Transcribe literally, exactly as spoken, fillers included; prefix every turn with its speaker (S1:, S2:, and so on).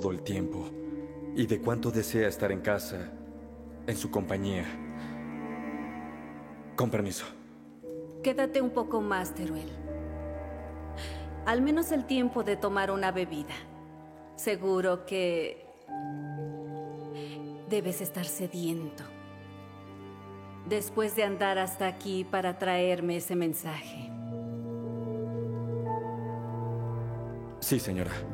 S1: todo el tiempo y de cuánto desea estar en casa, en su compañía. Con permiso.
S2: Quédate un poco más, Teruel. Al menos el tiempo de tomar una bebida. Seguro que debes estar sediento. Después de andar hasta aquí para traerme ese mensaje.
S1: Sí, señora.